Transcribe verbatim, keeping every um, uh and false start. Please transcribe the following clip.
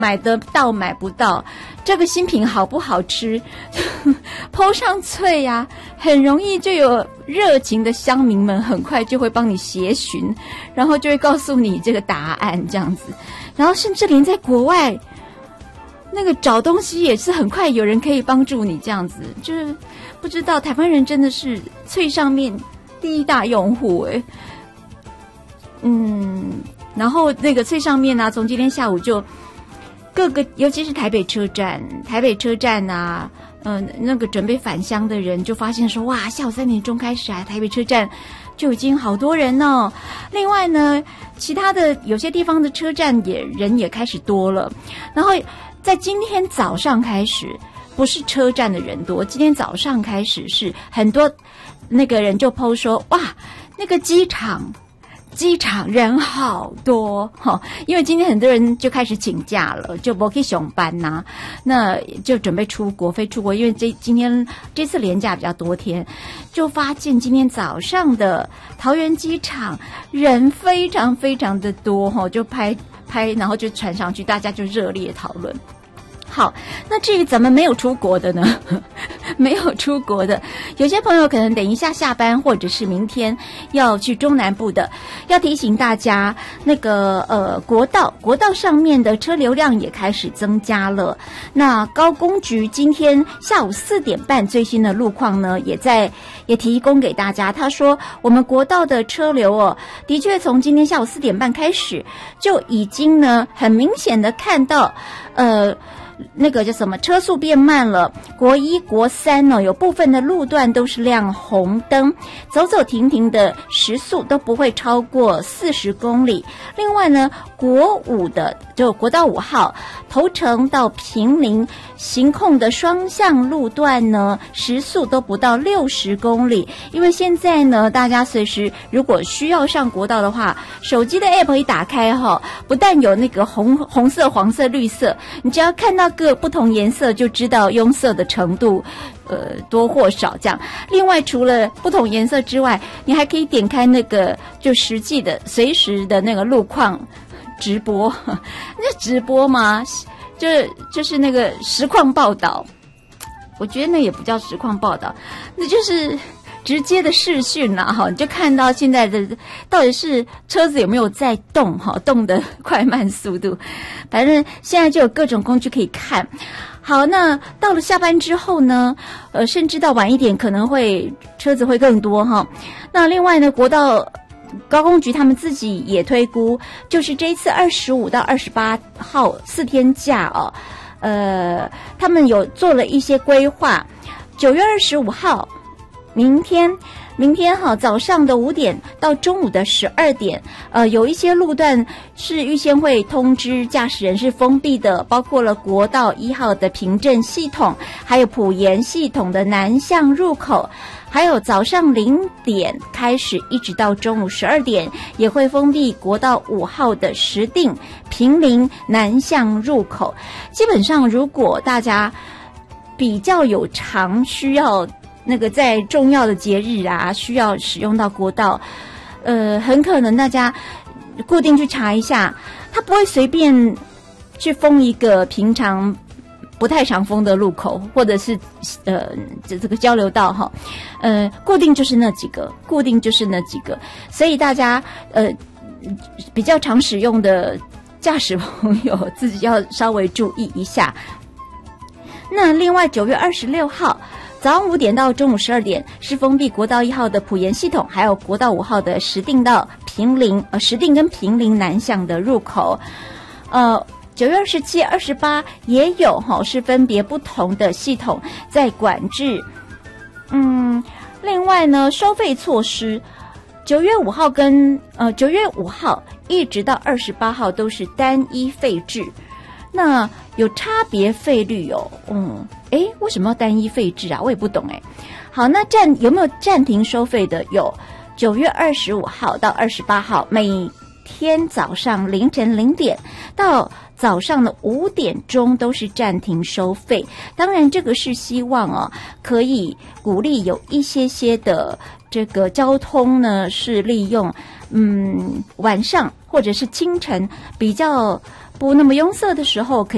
买得到买不到，这个新品好不好吃po上脆呀、啊，很容易就有热情的乡民们很快就会帮你协寻，然后就会告诉你这个答案这样子。然后甚至连在国外那个找东西也是很快有人可以帮助你这样子。就是不知道台湾人真的是脆上面第一大用户诶。嗯，然后那个脆上面啊，从今天下午就各个，尤其是台北车站，台北车站啊，嗯、呃，那个准备返乡的人就发现说，哇，下午三点钟开始啊，台北车站就已经好多人哦。另外呢，其他的有些地方的车站也人也开始多了。然后在今天早上开始，不是车站的人多，今天早上开始是很多那个人就 po 说，哇，那个机场。机场人好多哈、哦，因为今天很多人就开始请假了，就不去上班呐、啊，那就准备出国飞出国，因为这今天这次连假比较多天，就发现今天早上的桃园机场人非常非常的多哈、哦，就拍拍，然后就传上去，大家就热烈讨论。好，那至于怎么没有出国的呢？没有出国的，有些朋友可能等一下下班，或者是明天要去中南部的，要提醒大家，那个呃国道国道上面的车流量也开始增加了。那高工局今天下午四点半最新的路况呢，也在也提供给大家。他说，我们国道的车流哦，的确从今天下午四点半开始就已经呢很明显的看到，呃。那个叫什么车速变慢了，国一国三呢有部分的路段都是亮红灯，走走停停的时速都不会超过四十公里。另外呢，国五的就国道五号头城到平林行控的双向路段呢，时速都不到六十公里。因为现在呢，大家随时如果需要上国道的话，手机的 app 一打开哈，不但有那个红红色、黄色、绿色，你只要看到各不同颜色就知道拥塞的程度呃多或少这样。另外除了不同颜色之外，你还可以点开那个就实际的随时的那个路况直播，那直播吗？就就是那个实况报道，我觉得那也不叫实况报道，那就是直接的视讯啦哈，你就看到现在的到底是车子有没有在动哈，动的快慢速度，反正现在就有各种工具可以看。好，那到了下班之后呢，呃，甚至到晚一点可能会车子会更多哈。那另外呢，国道高工局他们自己也推估，就是这一次二十五到二十八号四天假哦，呃，他们有做了一些规划。九月二十五号，明天，明天哈早上的五点到中午的十二点，呃，有一些路段是预先会通知驾驶人是封闭的，包括了国道一号的平镇系统，还有埔盐系统的南向入口。还有早上零点开始一直到中午十二点也会封闭国道五号的石碇、平林南向入口。基本上如果大家比较有常需要那个在重要的节日啊需要使用到国道，呃，很可能大家固定去查一下，它不会随便去封一个平常不太常封的路口，或者是呃这这个交流道哈，呃固定就是那几个，固定就是那几个，所以大家呃比较常使用的驾驶朋友自己要稍微注意一下。那另外九月二十六号早上五点到中午十二点是封闭国道一号的埔盐系统，还有国道五号的石碇到平林呃石碇跟平林南向的入口，呃。九月二十七、二十八也有哈，是分别不同的系统在管制。嗯，另外呢，收费措施，九月五号跟呃九月五号一直到二十八号都是单一费制，那有差别费率哦。嗯，诶，为什么要单一费制啊？我也不懂诶。好，那暂有没有暂停收费的？有，九月二十五号到二十八号每天早上凌晨零点到早上的五点钟都是暂停收费。当然这个是希望哦，可以鼓励有一些些的这个交通呢是利用嗯晚上或者是清晨比较不那么拥塞的时候可以